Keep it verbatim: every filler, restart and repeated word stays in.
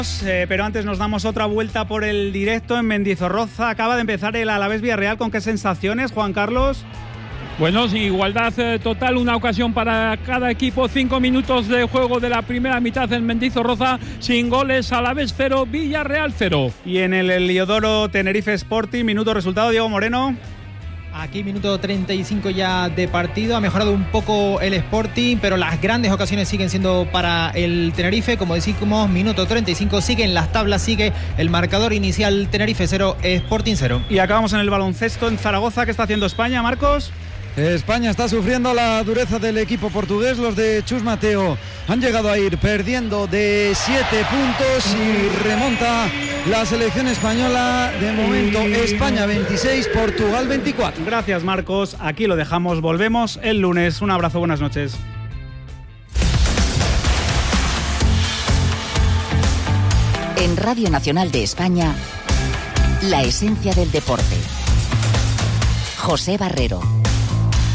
Eh, pero antes nos damos otra vuelta por el directo en Mendizorroza. Acaba de empezar el Alavés Villarreal. ¿Con qué sensaciones, Juan Carlos? Bueno, sin igualdad eh, total, una ocasión para cada equipo, cinco minutos de juego de la primera mitad en Mendizorroza, sin goles, Alavés cero, Villarreal cero. Y en el Heliodoro Tenerife Sporting, minuto resultado, Diego Moreno. Aquí minuto treinta y cinco ya de partido, ha mejorado un poco el Sporting, pero las grandes ocasiones siguen siendo para el Tenerife. Como decimos, minuto treinta y cinco, siguen las tablas, sigue el marcador inicial, Tenerife cero, Sporting cero. Y acabamos en el baloncesto en Zaragoza. ¿Qué está haciendo España, Marcos? España está sufriendo la dureza del equipo portugués. Los de Chus Mateo han llegado a ir perdiendo de siete puntos y remonta la selección española. De momento, España veintiséis, Portugal veinticuatro. Gracias, Marcos. Aquí lo dejamos. Volvemos el lunes. Un abrazo, buenas noches. En Radio Nacional de España, la esencia del deporte. José Barrero.